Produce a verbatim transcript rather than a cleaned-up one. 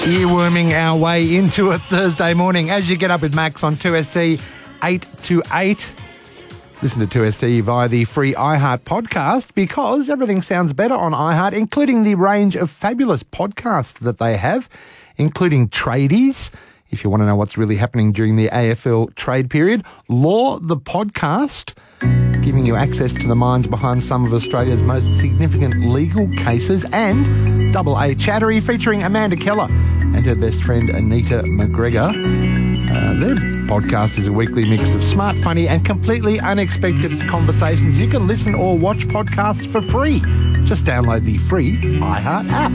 Earworming our way into a Thursday morning as you get up with Max on two S T eight to eight. Listen to two S T via the free iHeart podcast because everything sounds better on iHeart, including the range of fabulous podcasts that they have, including Tradies, if you want to know what's really happening during the A F L trade period, Law the podcast, giving you access to the minds behind some of Australia's most significant legal cases, and Double A Chattery featuring Amanda Keller and her best friend Anita McGregor. Uh, their podcast is a weekly mix of smart, funny and completely unexpected conversations. You can listen or watch podcasts for free. Just download the free iHeart app.